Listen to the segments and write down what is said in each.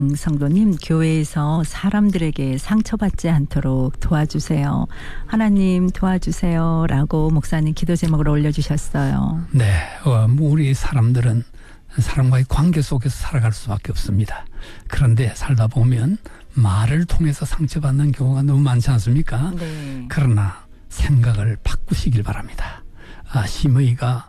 성도님, 교회에서 사람들에게 상처받지 않도록 도와주세요. 하나님 도와주세요. 라고 목사님 기도 제목을 올려주셨어요. 네, 우리 사람들은 사람과의 관계 속에서 살아갈 수밖에 없습니다. 그런데 살다 보면 말을 통해서 상처받는 경우가 너무 많지 않습니까? 네. 그러나 생각을 바꾸시길 바랍니다. 시므이가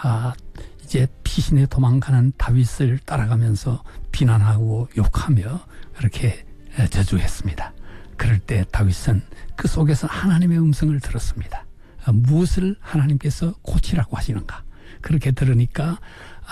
이제 피신에 도망가는 다윗을 따라가면서 비난하고 욕하며 그렇게 저주했습니다. 그럴 때 다윗은 그 속에서 하나님의 음성을 들었습니다. 무엇을 하나님께서 고치라고 하시는가. 그렇게 들으니까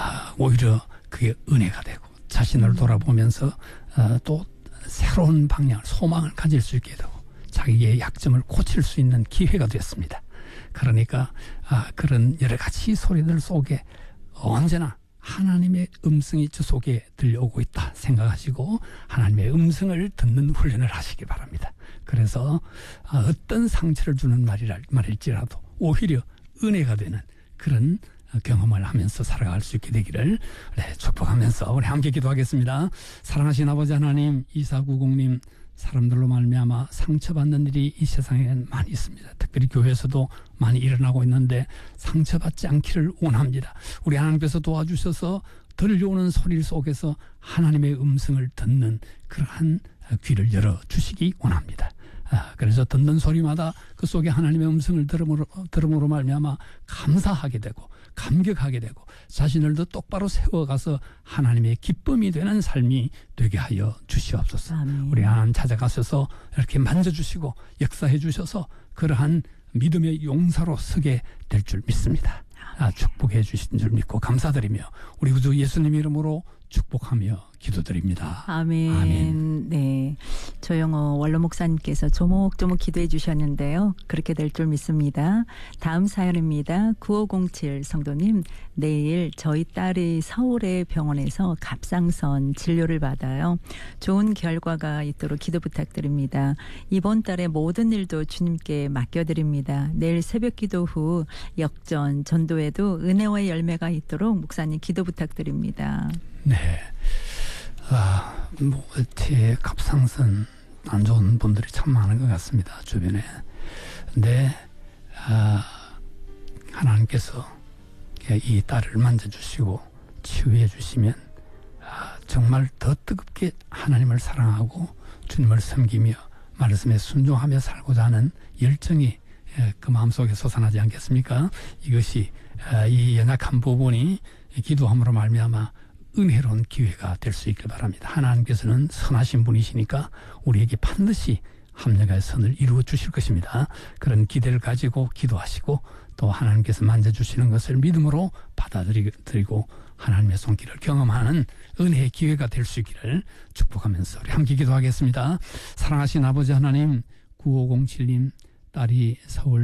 오히려 그게 은혜가 되고 자신을 돌아보면서 또 새로운 방향, 소망을 가질 수 있게 되고 자기의 약점을 고칠 수 있는 기회가 됐습니다. 그러니까 그런 여러 가지 소리들 속에 언제나 하나님의 음성이 저 속에 들려오고 있다 생각하시고 하나님의 음성을 듣는 훈련을 하시기 바랍니다. 그래서 어떤 상처를 주는 말일지라도 오히려 은혜가 되는 그런 경험을 하면서 살아갈 수 있게 되기를 축복하면서 우리 함께 기도하겠습니다. 사랑하신 아버지 하나님, 2490님, 사람들로 말미암아 상처받는 일이 이 세상에는 많이 있습니다. 특별히 교회에서도 많이 일어나고 있는데 상처받지 않기를 원합니다. 우리 하나님께서 도와주셔서 들려오는 소리 속에서 하나님의 음성을 듣는 그러한 귀를 열어주시기 원합니다. 그래서 듣는 소리마다 그 속에 하나님의 음성을 들음으로 말미암아 감사하게 되고 감격하게 되고 자신을 더 똑바로 세워가서 하나님의 기쁨이 되는 삶이 되게 하여 주시옵소서. 아멘. 우리 하나님 찾아가셔서 이렇게 만져주시고 역사해 주셔서 그러한 믿음의 용사로 서게 될 줄 믿습니다. 축복해 주신 줄 믿고 감사드리며 우리 구주 예수님 이름으로 축복하며 기도드립니다. 아멘. 아멘. 네, 조영호 원로 목사님께서 조목조목 기도해 주셨는데요. 그렇게 될 줄 믿습니다. 다음 사연입니다. 9507 성도님, 내일 저희 딸이 서울의 병원에서 갑상선 진료를 받아요. 좋은 결과가 있도록 기도 부탁드립니다. 이번 달의 모든 일도 주님께 맡겨드립니다. 내일 새벽 기도 후 역전 전도에도 은혜와의 열매가 있도록 목사님 기도 부탁드립니다. 네. 제 갑상선 안 좋은 분들이 참 많은 것 같습니다. 주변에. 근데 하나님께서 이 딸을 만져주시고 치유해 주시면 정말 더 뜨겁게 하나님을 사랑하고 주님을 섬기며 말씀에 순종하며 살고자 하는 열정이 그 마음속에 솟아나지 않겠습니까? 이것이 이 연약한 부분이 기도함으로 말미암아 은혜로운 기회가 될 수 있길 바랍니다. 하나님께서는 선하신 분이시니까 우리에게 반드시 합력의 선을 이루어 주실 것입니다. 그런 기대를 가지고 기도하시고 또 하나님께서 만져주시는 것을 믿음으로 받아들이고 하나님의 손길을 경험하는 은혜의 기회가 될 수 있기를 축복하면서 우리 함께 기도하겠습니다. 사랑하신 아버지 하나님, 9507님 딸이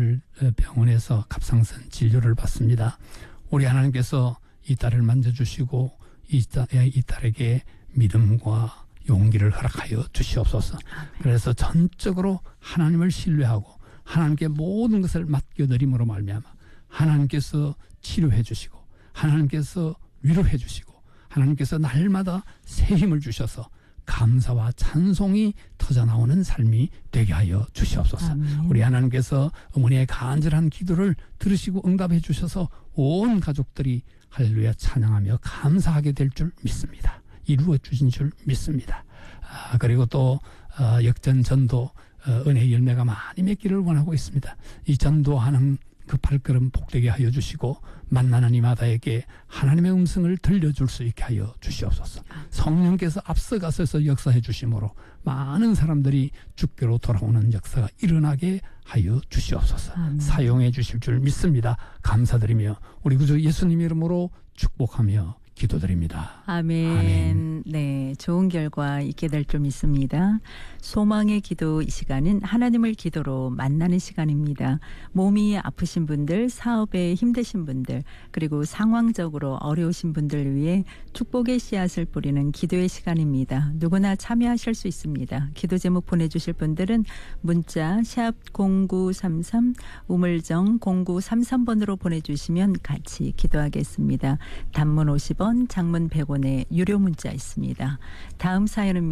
서울병원에서 갑상선 진료를 받습니다. 우리 하나님께서 이 딸을 만져주시고 이 딸에게 믿음과 용기를 허락하여 주시옵소서. 그래서 전적으로 하나님을 신뢰하고 하나님께 모든 것을 맡겨드림으로 말미암아 하나님께서 치료해 주시고 하나님께서 위로해 주시고 하나님께서 날마다 새 힘을 주셔서 감사와 찬송이 터져나오는 삶이 되게 하여 주시옵소서. 아멘. 우리 하나님께서 어머니의 간절한 기도를 들으시고 응답해 주셔서 온 가족들이 할렐루야 찬양하며 감사하게 될 줄 믿습니다. 이루어 주신 줄 믿습니다. 그리고 또 역전 전도 은혜의 열매가 많이 맺기를 원하고 있습니다. 이 전도하는 그 발걸음 복되게 하여 주시고 만나는 이마다에게 하나님의 음성을 들려줄 수 있게 하여 주시옵소서. 성령께서 앞서가셔서 역사해 주심으로 많은 사람들이 주께로 돌아오는 역사가 일어나게 하여 주시옵소서. 사용해 주실 줄 믿습니다. 감사드리며 우리 구주 예수님 이름으로 축복하며 기도드립니다. 아멘. 아멘. 네, 좋은 결과 있게 될 줄 믿습니다. 소망의 기도 이 시간은 하나님을 기도로 만나는 시간입니다. 몸이 아프신 분들, 사업에 힘드신 분들, 그리고 상황적으로 어려우신 분들을 위해 축복의 씨앗을 뿌리는 기도의 시간입니다. 누구나 참여하실 수 있습니다. 기도 제목 보내주실 분들은 문자 샵 0933 우물정 0933번으로 보내주시면 같이 기도하겠습니다. 단문 50원 50원, 장문 100원의 유료 문자 있습니다. 다음 사연은